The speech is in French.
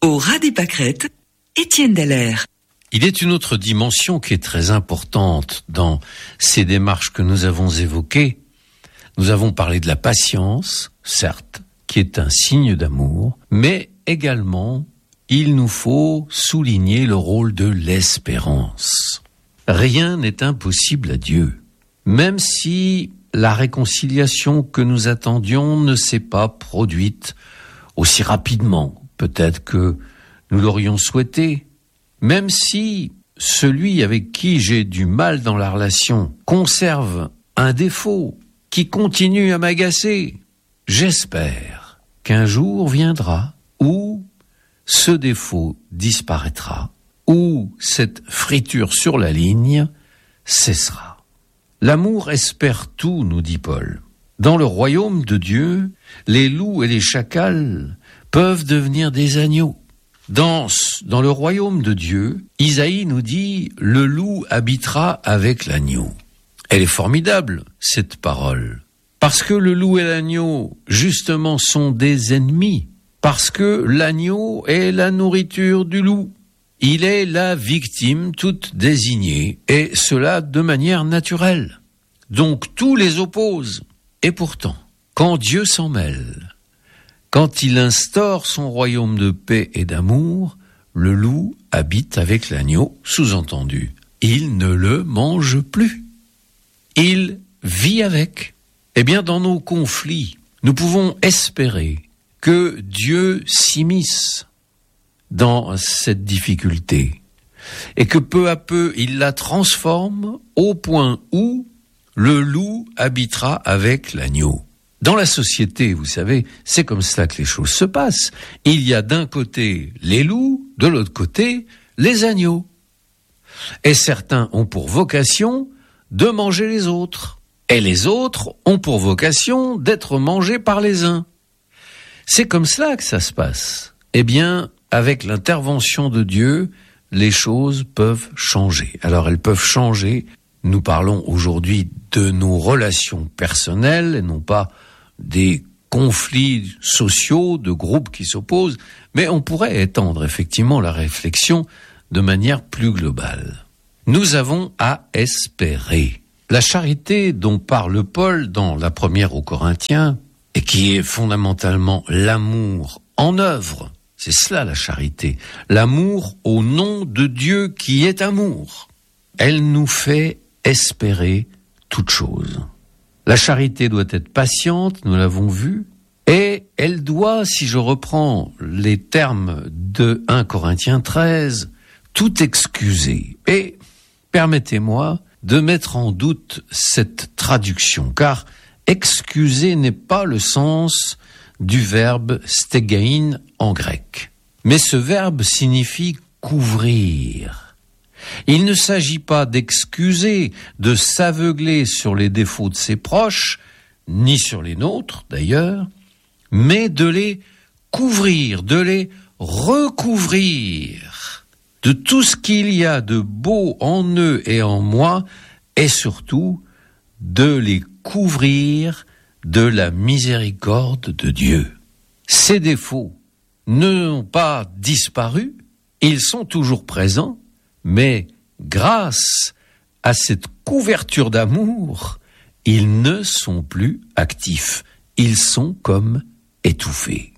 Au ras des pâquerettes, Étienne Dallaire. Il est une autre dimension qui est très importante dans ces démarches que nous avons évoquées. Nous avons parlé de la patience, certes, qui est un signe d'amour, mais également, il nous faut souligner le rôle de l'espérance. Rien n'est impossible à Dieu, même si la réconciliation que nous attendions ne s'est pas produite aussi rapidement, peut-être que nous l'aurions souhaité, même si celui avec qui j'ai du mal dans la relation conserve un défaut qui continue à m'agacer, j'espère qu'un jour viendra où ce défaut disparaîtra, où cette friture sur la ligne cessera. L'amour espère tout, nous dit Paul. Dans le royaume de Dieu, les loups et les chacals peuvent devenir des agneaux. Dans le royaume de Dieu, Isaïe nous dit « Le loup habitera avec l'agneau ». Elle est formidable, cette parole. Parce que le loup et l'agneau, justement, sont des ennemis. Parce que l'agneau est la nourriture du loup. Il est la victime toute désignée, et cela de manière naturelle. Donc tout les oppose. Et pourtant, quand Dieu s'en mêle, quand il instaure son royaume de paix et d'amour, le loup habite avec l'agneau, sous-entendu. Il ne le mange plus. Il vit avec. Eh bien, dans nos conflits, nous pouvons espérer que Dieu s'immisce dans cette difficulté et que peu à peu, il la transforme au point où le loup habitera avec l'agneau. Dans la société, vous savez, c'est comme ça que les choses se passent. Il y a d'un côté les loups, de l'autre côté les agneaux. Et certains ont pour vocation de manger les autres. Et les autres ont pour vocation d'être mangés par les uns. C'est comme cela que ça se passe. Eh bien, avec l'intervention de Dieu, les choses peuvent changer. Alors elles peuvent changer. Nous parlons aujourd'hui de nos relations personnelles et non pas des conflits sociaux, de groupes qui s'opposent, mais on pourrait étendre effectivement la réflexion de manière plus globale. Nous avons à espérer. La charité dont parle Paul dans la première aux Corinthiens, et qui est fondamentalement l'amour en œuvre, c'est cela la charité, l'amour au nom de Dieu qui est amour. Elle nous fait espérer toute chose. La charité doit être patiente, nous l'avons vu, et elle doit, si je reprends les termes de 1 Corinthiens 13, tout excuser. Et permettez-moi de mettre en doute cette traduction, car excuser n'est pas le sens du verbe stégain en grec. Mais ce verbe signifie couvrir. Il ne s'agit pas d'excuser, de s'aveugler sur les défauts de ses proches, ni sur les nôtres d'ailleurs, mais de les couvrir, de les recouvrir de tout ce qu'il y a de beau en eux et en moi, et surtout de les couvrir de la miséricorde de Dieu. Ces défauts n'ont pas disparu, ils sont toujours présents, mais grâce à cette couverture d'amour, ils ne sont plus actifs. Ils sont comme étouffés.